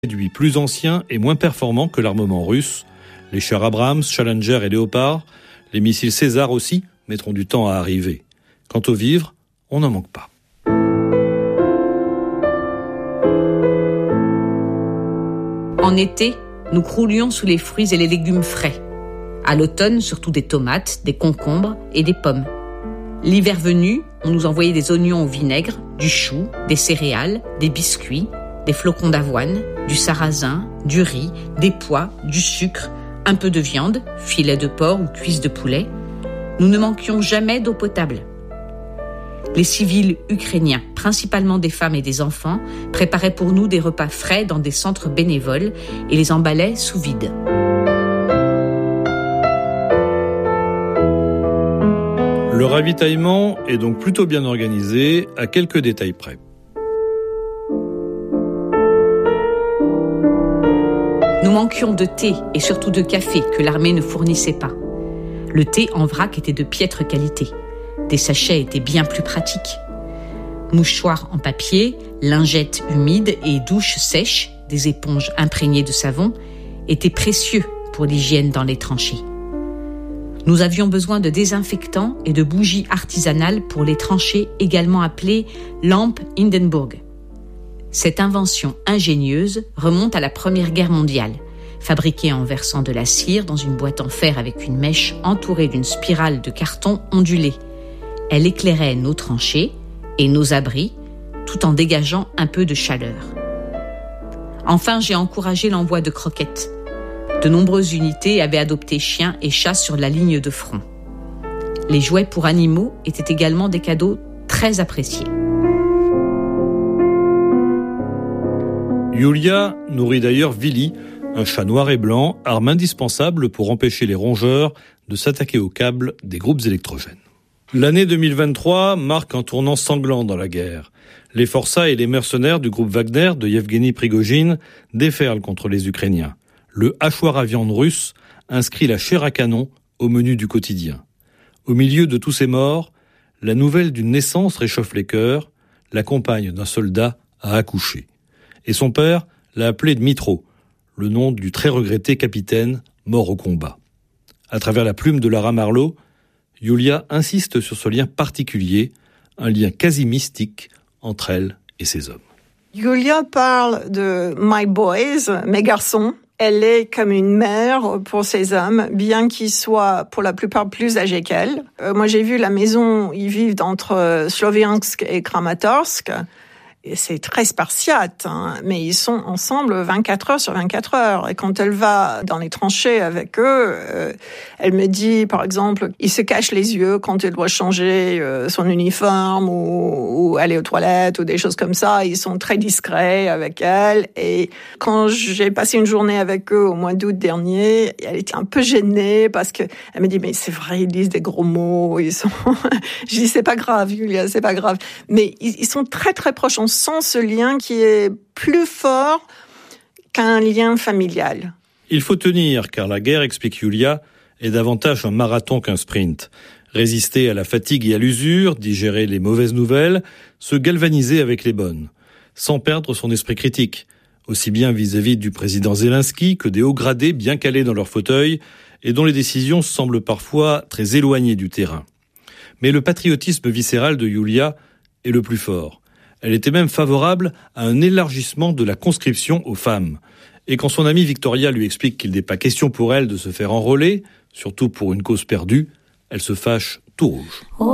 réduits plus anciens et moins performants que l'armement russe. Les chars Abrams, Challenger et Léopard, les missiles César aussi, mettront du temps à arriver. Quant aux vivres, on n'en manque pas. En été, nous croulions sous les fruits et les légumes frais. À l'automne, surtout des tomates, des concombres et des pommes. L'hiver venu, on nous envoyait des oignons au vinaigre, du chou, des céréales, des biscuits, des flocons d'avoine, du sarrasin, du riz, des pois, du sucre, un peu de viande, filet de porc ou cuisse de poulet. Nous ne manquions jamais d'eau potable. Les civils ukrainiens, principalement des femmes et des enfants, préparaient pour nous des repas frais dans des centres bénévoles et les emballaient sous vide. Le ravitaillement est donc plutôt bien organisé, à quelques détails près. Nous manquions de thé et surtout de café que l'armée ne fournissait pas. Le thé en vrac était de piètre qualité. Des sachets étaient bien plus pratiques. Mouchoirs en papier, lingettes humides et douches sèches, des éponges imprégnées de savon, étaient précieux pour l'hygiène dans les tranchées. Nous avions besoin de désinfectants et de bougies artisanales pour les tranchées, également appelées lampes Hindenburg. Cette invention ingénieuse remonte à la Première Guerre mondiale. Fabriquée en versant de la cire dans une boîte en fer avec une mèche entourée d'une spirale de carton ondulé. Elle éclairait nos tranchées et nos abris, tout en dégageant un peu de chaleur. Enfin, j'ai encouragé l'envoi de croquettes. De nombreuses unités avaient adopté chiens et chats sur la ligne de front. Les jouets pour animaux étaient également des cadeaux très appréciés. Yulia nourrit d'ailleurs Vili, un chat noir et blanc, arme indispensable pour empêcher les rongeurs de s'attaquer aux câbles des groupes électrogènes. L'année 2023 marque un tournant sanglant dans la guerre. Les forçats et les mercenaires du groupe Wagner de Yevgeny Prigojine déferlent contre les Ukrainiens. Le hachoir à viande russe inscrit la chair à canon au menu du quotidien. Au milieu de tous ces morts, la nouvelle d'une naissance réchauffe les cœurs. La compagne d'un soldat a accouché. Et son père l'a appelé Dmitro, le nom du très regretté capitaine mort au combat. À travers la plume de Lara Marlowe, Yulia insiste sur ce lien particulier, un lien quasi mystique entre elle et ses hommes. Yulia parle de « my boys », mes garçons. Elle est comme une mère pour ses hommes, bien qu'ils soient pour la plupart plus âgés qu'elle. Moi, j'ai vu la maison, ils vivent entre Sloviansk et Kramatorsk. Et c'est très spartiate, hein, mais ils sont ensemble 24 heures sur 24 heures. Et quand elle va dans les tranchées avec eux, elle me dit, par exemple, il se cache les yeux quand elle doit changer son uniforme ou aller aux toilettes ou des choses comme ça. Ils sont très discrets avec elle. Et quand j'ai passé une journée avec eux au mois d'août dernier, elle était un peu gênée parce que elle me dit, mais c'est vrai, ils disent des gros mots. Ils sont. Je dis, c'est pas grave, Yulia, c'est pas grave. Mais ils sont très très proches. On sent ce lien qui est plus fort qu'un lien familial. Il faut tenir, car la guerre, explique Yulia, est davantage un marathon qu'un sprint. Résister à la fatigue et à l'usure, digérer les mauvaises nouvelles, se galvaniser avec les bonnes, sans perdre son esprit critique, aussi bien vis-à-vis du président Zelensky que des hauts gradés bien calés dans leur fauteuil et dont les décisions semblent parfois très éloignées du terrain. Mais le patriotisme viscéral de Yulia est le plus fort. Elle était même favorable à un élargissement de la conscription aux femmes. Et quand son amie Victoria lui explique qu'il n'est pas question pour elle de se faire enrôler, surtout pour une cause perdue, elle se fâche tout rouge.